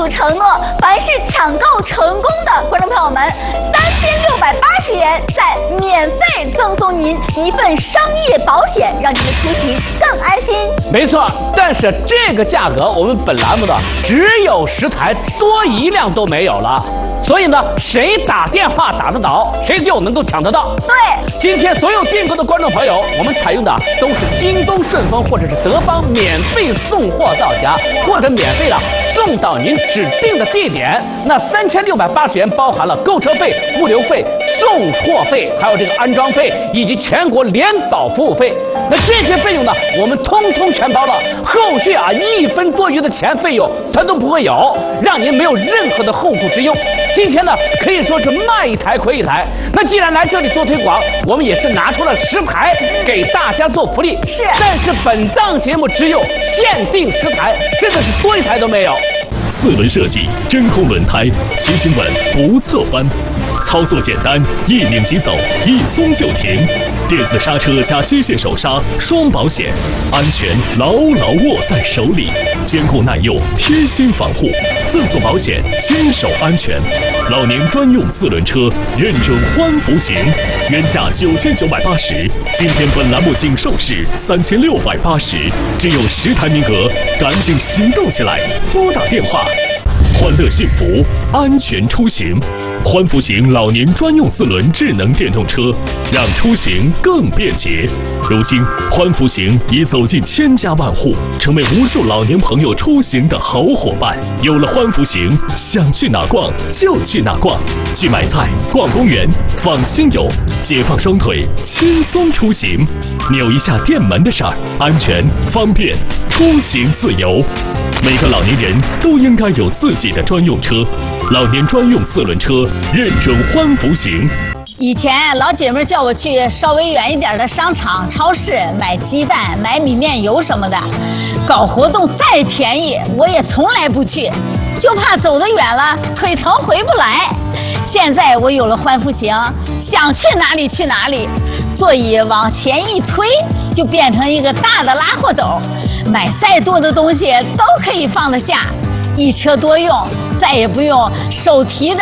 主承诺，凡是抢购成功的观众朋友们，3680元再免费赠送您一份商业保险，让您的出行更安心。 没错，但是这个价格我们本栏目的只有10台，多一辆都没有了。所以呢，谁打电话打得到，谁就能够抢得到。 对， 今天所有订购的观众朋友，我们采用的都是京东顺丰或者是德邦免费送货到家，或者免费的送到您指定的地点。那3680元包含了购车费、物流费、送货费，还有这个安装费以及全国联保服务费。那这些费用呢，我们通通全包了，后续1分多余的钱费用它都不会有，让您没有任何的后顾之忧。今天呢，可以说是卖一台亏一台。那既然来这里做推广，我们也是拿出了10台给大家做福利。 是， 但是本档节目只有限定10台，真的是多一台都没有。 4轮设计，真空轮胎，骑行稳不侧翻，操作简单，一拧即走，一松就停。电子刹车加机械手刹，双保险，安全牢牢握在手里，坚固耐用，贴心防护，赠送保险，坚守安全。老年专用4轮车，认准欢福行，原价9980，今天本栏目仅售市3680，只有10台名额，赶紧行动起来，拨打电话。欢乐幸福，安全出行。欢福行老年专用4轮智能电动车，让出行更便捷。如今，欢福行已走进千家万户，成为无数老年朋友出行的好伙伴。有了欢福行，想去哪逛就去哪逛，去买菜、逛公园，放心游，解放双腿，轻松出行。扭一下电门的事儿，安全方便，出行自由。每个老年人都应该有自己的专用车，老年专用4轮车，认准欢福行。 以前老姐妹叫我去稍微远一点的商场、超市买鸡蛋、买米面油什么的，搞活动再便宜我也从来不去，就怕走得远了腿疼回不来。现在我有了欢福行，想去哪里去哪里，座椅往前一推就变成一个大的拉货斗，买再多的东西都可以放得下，一车多用，再也不用手提着